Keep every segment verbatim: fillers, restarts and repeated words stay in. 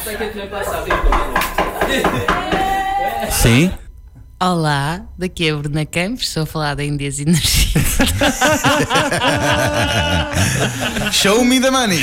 Sim? Olá, daqui é a Bruna Campos, estou a falar da Indias Energia. Show me the money.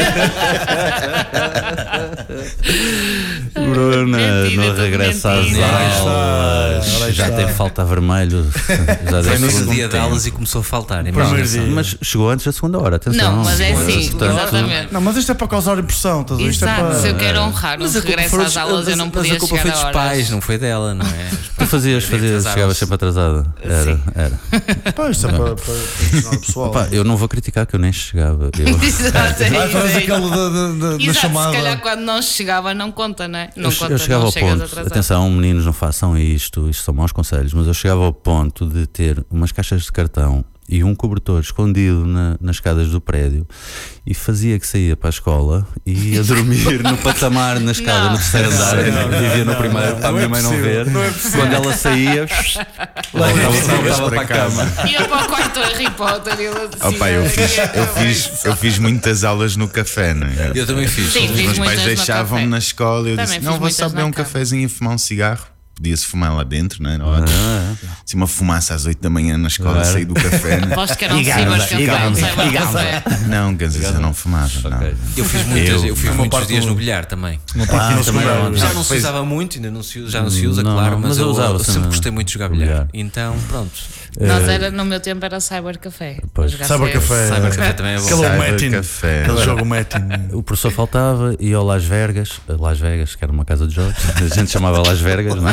Bruna, Mentira, não tudo regressa às mentira. aulas. Já tem falta a vermelho. Já Foi deve no ser dia um de aulas e começou a faltar. Imagina. Mas chegou antes da segunda hora, atenção. Não, mas é assim, Portanto, exatamente. Não, mas isto é para causar impressão, estás a ver? Isto é Exato, para... se eu quero honrar o Mas a culpa regresso foi às dos- aulas, eu não mas podia a culpa chegar foi a dos horas. pais, não foi dela, não é? Tu fazias, fazias, Atrasaram-se. chegavas sempre atrasada. Era, Sim. era. Pá, isto é para, para impressionar o pessoal. Opa, eu não vou criticar que eu nem chegava. Eu, Exato, é Ah, isso, faz é aquele isso. da, da, da, da Exato, chamada. se calhar quando não chegava não conta, não é? Não eu, conta, eu chegava não ao chegas ponto, atrasado. atenção, meninos, não façam isto, isto são maus conselhos, mas eu chegava ao ponto de ter umas caixas de cartão e um cobertor escondido na, nas escadas do prédio e fazia que saía para a escola e ia dormir no patamar na escada Não. no terceiro andar, Não, vivia no não, primeiro não, para a não minha é mãe não possível, ver. não é possível. Quando ela saía, voltava para a cama. Ia para o quarto do Harry Potter e ele assim. Oh, pá, eu fiz, eu, fiz, eu fiz muitas aulas no café, não é? Eu também fiz. Sim, Os fiz meus muitas pais no deixavam-me café. na escola e eu Também disse: fiz não, vou muitas só beber na um cama. cafezinho e fumar um cigarro. Podia-se fumar lá dentro, não é? Ah, Assim, uma fumaça às oito da manhã na escola, Claro. sair do café. Não, Aposto que eram E ganza, cibas e café, não ganza, sei lá e o café. não, Ganzas, eu não fumava. Não. Ok. Eu fiz muitas, Eu- eu fiz uma muitos parte dias do- no bilhar também. Uma parte Ah, no também secundário. não. Já não se Pois- usava muito, ainda não se, já não se usa, Não, claro, não, mas, mas eu eu, usava sempre também. gostei muito de jogar Bilhar. bilhar. Então, pronto. Nós era, no meu tempo era Cyber Café. Pois. Jogar Cyber cedo. Café. Cyber Café também é bom. Aquele é o Cyber Metin. Café. Aquele jogo Metin. O professor faltava, ia ao Las Vegas, a Las Vegas, que era uma casa de jogos, a gente chamava Las Vegas, não é?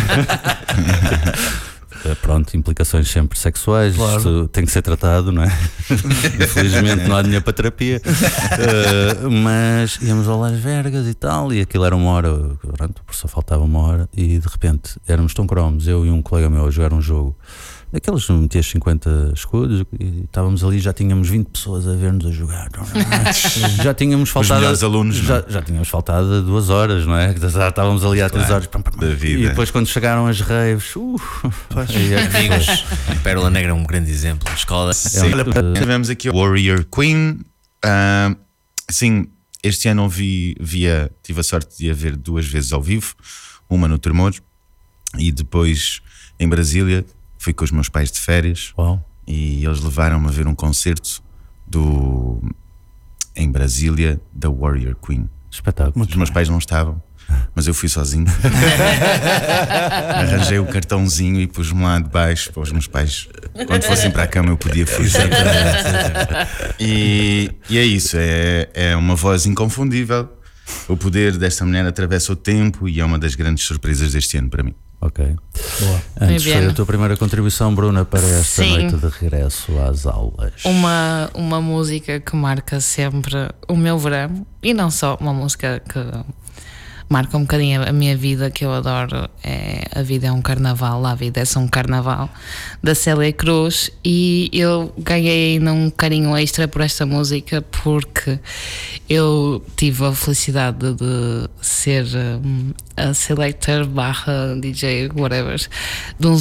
Pronto, implicações sempre sexuais, Claro. isto tem que ser tratado, não é? Infelizmente não há dinheiro para terapia. Uh, mas íamos ao Las Vegas e tal, e aquilo era uma hora, pronto, o professor faltava uma hora, e de repente éramos tão cromos, eu e um colega meu a jogar um jogo. Aqueles metias cinquenta escudos e estávamos ali, já tínhamos vinte pessoas a ver-nos a jogar. Já tínhamos faltado. melhores alunos, já, já tínhamos faltado duas horas, não é? Já estávamos ali há três horas. da vida. E depois, quando chegaram as raves, uh, aí é que foi. Amigos, Pérola Negra é um grande exemplo. Escola. Sim. É um- Tivemos aqui o Warrior Queen. Ah, sim, este ano vi, via, tive a sorte de a ver duas vezes ao vivo, uma no Tremor e depois em Brasília. Fui com os meus pais de férias. Uau. E eles levaram-me a ver um concerto do, em Brasília, da Warrior Queen. Espetáculo. Os meus pais não estavam, mas eu fui sozinho. Arranjei o cartãozinho e pus-me lá de baixo para os meus pais, quando fossem para a cama, eu podia fugir. E, e é isso, é, é uma voz inconfundível. O poder desta mulher atravessa o tempo e é uma das grandes surpresas deste ano para mim. Ok. Boa. Antes Bem, foi Biana. a tua primeira contribuição, Bruna, para esta Sim. noite de regresso às aulas. Uma, uma música que marca sempre o meu verão, e não só, uma música que marca um bocadinho a minha vida, que eu adoro, é A Vida é um Carnaval, A Vida é só um Carnaval, da Célia Cruz, e eu ganhei ainda um carinho extra por esta música porque eu tive a felicidade de ser hum, a selector barra D J, whatever, de um